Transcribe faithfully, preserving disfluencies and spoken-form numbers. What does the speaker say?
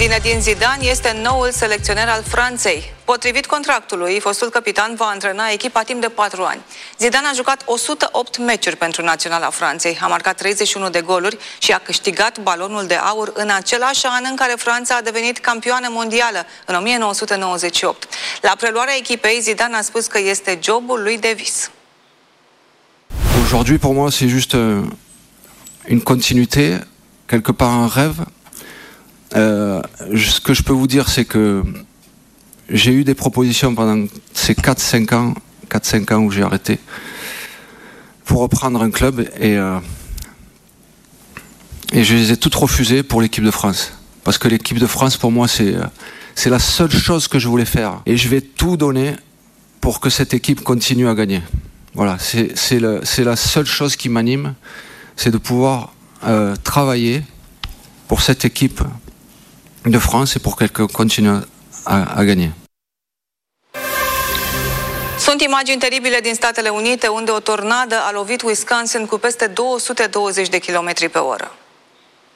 Zinedine Zidane este noul selecționer al Franței. Potrivit contractului, fostul capitan va antrena echipa timp de patru ani. Zidane a jucat o sută opt meciuri pentru Naționala Franței, a marcat treizeci și unu de goluri și a câștigat balonul de aur în același an în care Franța a devenit campioană mondială, în o mie nouă sute nouăzeci și opt. La preluarea echipei, Zidane a spus că este jobul lui de vis. Aujourd'hui, pour moi, c'est juste une continuité, quelque part un rêve. Euh, ce que je peux vous dire, c'est que j'ai eu des propositions pendant ces quatre cinq ans, quatre cinq ans où j'ai arrêté, pour reprendre un club, et, euh, et je les ai toutes refusées pour l'équipe de France. Parce que l'équipe de France, pour moi, c'est c'est la seule chose que je voulais faire. Et je vais tout donner pour que cette équipe continue à gagner. Voilà, c'est la seule chose qui m'anime, c'est de pouvoir euh, travailler pour cette équipe de France et pour qu'elle continue à, à gagner. Sunt imagini teribile din Statele Unite, unde o tornadă a lovit Wisconsin cu peste două sute douăzeci de kilometri pe oră.